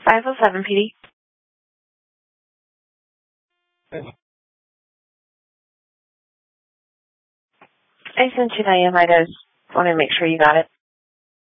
507 PD. I sent you that invite. I just want to make sure you got it.